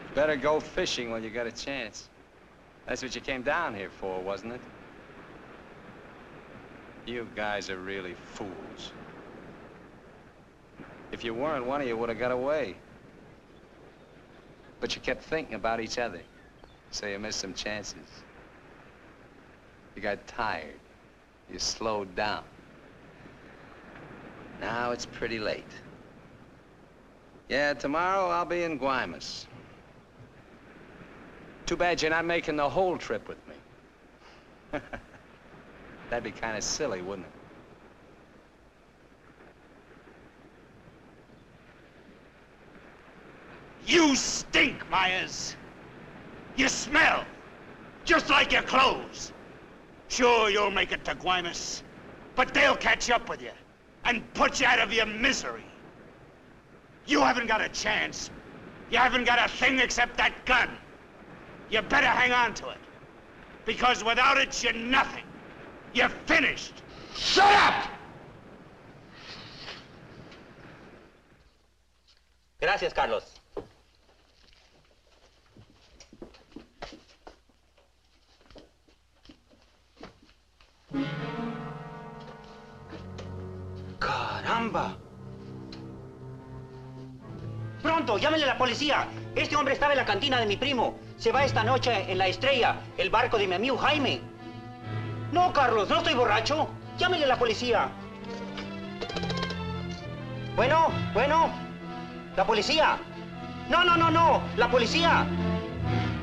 Better go fishing while you got a chance. That's what you came down here for, wasn't it? You guys are really fools. If you weren't, one of you would have got away. But you kept thinking about each other, so you missed some chances. You got tired. You slowed down. Now it's pretty late. Yeah, tomorrow I'll be in Guaymas. Too bad you're not making the whole trip with me. That'd be kind of silly, wouldn't it? You stink, Myers. You smell, just like your clothes. Sure, you'll make it to Guaymas, but they'll catch up with you and put you out of your misery. You haven't got a chance. You haven't got a thing except that gun. You better hang on to it, because without it, you're nothing. You're finished. Shut up! Gracias, Carlos. ¡Caramba! Pronto, llámenle a la policía. Este hombre estaba en la cantina de mi primo. Se va esta noche en la Estrella, el barco de mi amigo Jaime. No, Carlos, no estoy borracho. Llámenle a la policía. Bueno, la policía. No, la policía.